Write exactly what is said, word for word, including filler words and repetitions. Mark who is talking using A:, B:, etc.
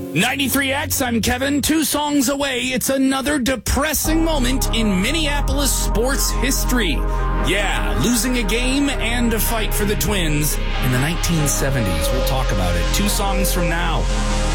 A: ninety-three X, I'm Kevin. Two songs away, it's another depressing moment in Minneapolis sports history. Yeah, losing a game and a fight for the Twins in the nineteen seventies. We'll talk about it two songs from now.